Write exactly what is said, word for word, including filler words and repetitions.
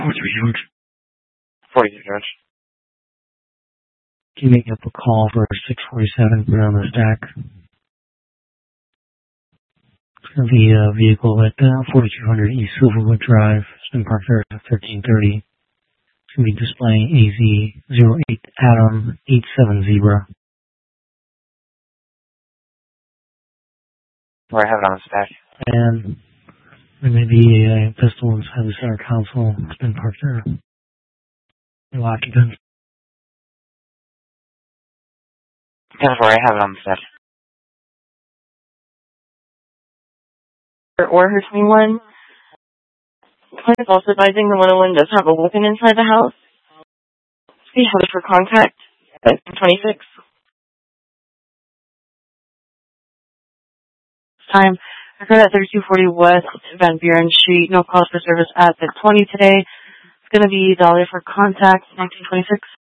forty-three George. forty-three George. Can you make up a call for six forty-seven around the stack? It's going to be a vehicle at uh, forty-two hundred East Silverwood Drive. It's been parked there at thirteen thirty. It's going to be displaying A Z zero eight Adam eight seven Zebra. Where I have it on the stack. And there may be a pistol inside the center console. It's been parked there. No occupant. That's where I have it on the stack. Or Hershey one. Client is also advising the one oh one does have a weapon inside the house. We have it for contact at twenty-six. Time. I heard at thirty-two forty West Van Buren Street. No calls for service at the twenty today. It's going to be dollar for contact, nineteen twenty-six.